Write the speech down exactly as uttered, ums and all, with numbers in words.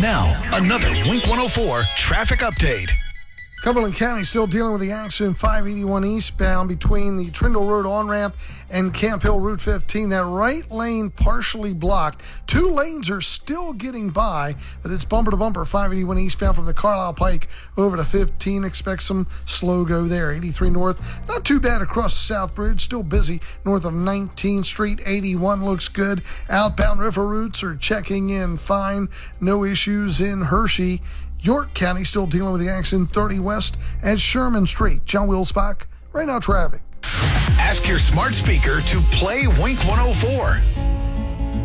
Now, another Wink one oh four traffic update. Cumberland County still dealing with the accident five eighty-one eastbound between the Trindle Road on-ramp and Camp Hill Route fifteen. That right lane partially blocked. Two lanes are still getting by, but it's bumper to bumper five eighty-one eastbound from the Carlisle Pike over to fifteen. Expect some slow go there. eighty-three north, not too bad across the South Bridge. Still busy north of nineteenth Street. eighty-one looks good. Outbound river routes are checking in fine. No issues in Hershey. York County still dealing with the accident thirty west at Sherman Street. John Wilsbach, right now traffic. Ask your smart speaker to play Wink one oh four.